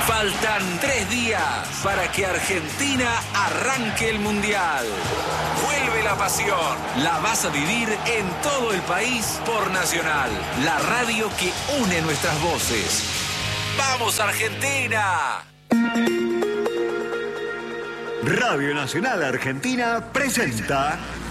Faltan 3 días para que Argentina arranque el Mundial. Vuelve la pasión. La vas a vivir en todo el país por Nacional, la radio que une nuestras voces. ¡Vamos, Argentina! Radio Nacional Argentina presenta